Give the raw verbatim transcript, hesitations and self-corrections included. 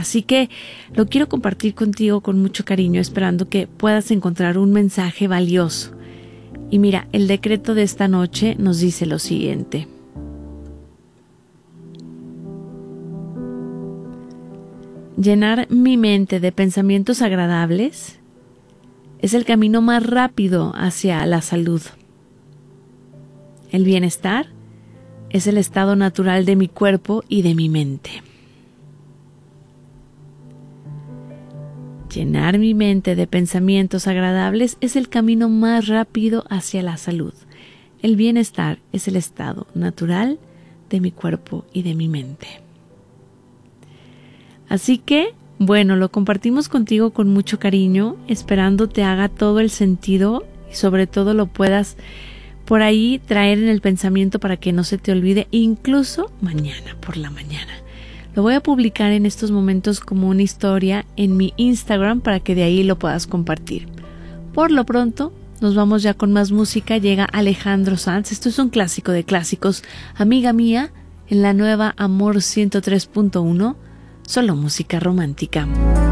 Así que lo quiero compartir contigo con mucho cariño, esperando que puedas encontrar un mensaje valioso. Y mira, el decreto de esta noche nos dice lo siguiente. Llenar mi mente de pensamientos agradables es el camino más rápido hacia la salud. El bienestar es el estado natural de mi cuerpo y de mi mente. Llenar mi mente de pensamientos agradables es el camino más rápido hacia la salud. El bienestar es el estado natural de mi cuerpo y de mi mente. Así que, bueno, lo compartimos contigo con mucho cariño, esperando te haga todo el sentido y sobre todo lo puedas por ahí traer en el pensamiento para que no se te olvide, incluso mañana por la mañana. Lo voy a publicar en estos momentos como una historia en mi Instagram para que de ahí lo puedas compartir. Por lo pronto, nos vamos ya con más música. Llega Alejandro Sanz. Esto es un clásico de clásicos. Amiga mía, en la nueva Amor ciento tres punto uno, solo música romántica.